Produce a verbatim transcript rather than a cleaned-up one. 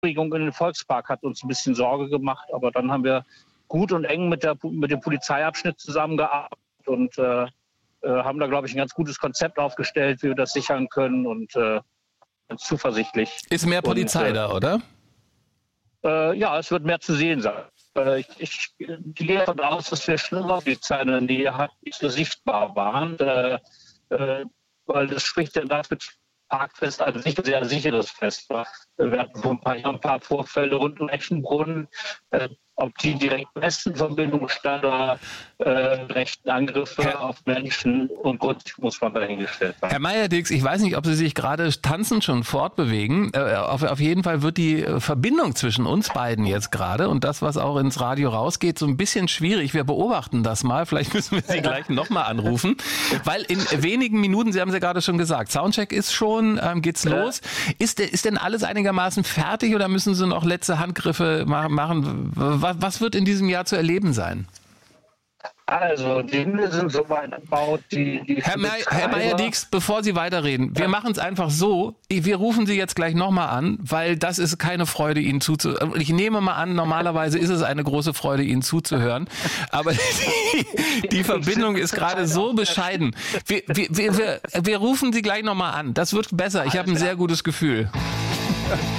Bewegung in den Volkspark hat uns ein bisschen Sorge gemacht, aber dann haben wir gut und eng mit, der, mit dem Polizeiabschnitt zusammengearbeitet und äh, haben da, glaube ich, ein ganz gutes Konzept aufgestellt, wie wir das sichern können und äh, ganz zuversichtlich. Ist mehr Polizei und, äh, da, oder? Äh, ja, es wird mehr zu sehen sein. Äh, ich, ich gehe davon aus, dass wir schneller Polizei in der Nähe hatten, die so sichtbar waren, äh, äh, weil das spricht ja dafür, Parkfest an sich ein sehr sicheres Fest war. Wir hatten vor ein paar Jahren ein paar Vorfälle rund um Eschenbrunn, äh, ob die direkt Westenverbindung stand oder äh, rechten Angriffe Herr, auf Menschen und Grund muss man dahingestellt haben. Herr Meier-Dix, ich weiß nicht, ob Sie sich gerade tanzend schon fortbewegen. Äh, auf, auf jeden Fall wird die Verbindung zwischen uns beiden jetzt gerade und das, was auch ins Radio rausgeht, so ein bisschen schwierig. Wir beobachten das mal. Vielleicht müssen wir Sie ja. gleich nochmal anrufen, weil in wenigen Minuten, Sie haben es ja gerade schon gesagt, Soundcheck ist schon, ähm, geht's ja. los. Ist, ist denn alles einigermaßen fertig oder müssen Sie noch letzte Handgriffe machen? Was, was wird in diesem Jahr zu erleben sein? Also, die Dinge sind so weit gebaut, die, die Herr, Meier, Herr Meier-Dix, bevor Sie weiterreden, wir ja. machen es einfach so, wir rufen Sie jetzt gleich nochmal an, weil das ist keine Freude, Ihnen zuzuhören. Ich nehme mal an, normalerweise ist es eine große Freude, Ihnen zuzuhören, aber die, die Verbindung ist gerade so bescheiden. Wir, wir, wir, wir, wir rufen Sie gleich nochmal an, das wird besser, ich habe ein sehr gutes Gefühl.